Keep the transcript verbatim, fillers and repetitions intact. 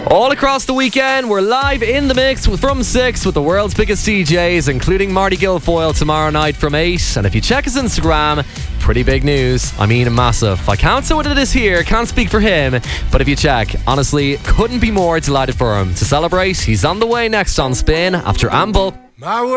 All across the weekend, we're live in the mix with, from six with the world's biggest D Js, including Marty Guilfoyle tomorrow night from eight. And if you check his Instagram, pretty big news. I mean, massive. I can't say what it is here, can't speak for him, but if you check, honestly, couldn't be more delighted for him. To celebrate, he's on the way next on Spin after Amble. My